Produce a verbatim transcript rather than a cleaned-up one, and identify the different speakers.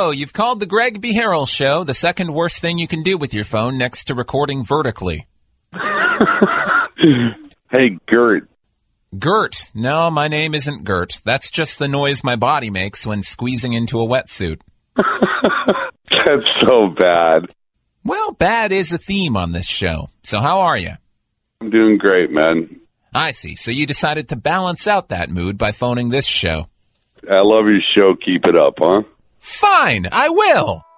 Speaker 1: Hello, you've called the Greg B. Harrell Show, the second worst thing you can do with your phone next to recording vertically.
Speaker 2: Hey, Gert.
Speaker 1: Gert. No, my name isn't Gert. That's just the noise my body makes when squeezing into a wetsuit.
Speaker 2: That's so bad.
Speaker 1: Well, bad is a theme on this show. So how are you?
Speaker 2: I'm doing great, man.
Speaker 1: I see. So you decided to balance out that mood by phoning this show.
Speaker 2: I love your show. Keep it up, huh?
Speaker 1: Fine, I will.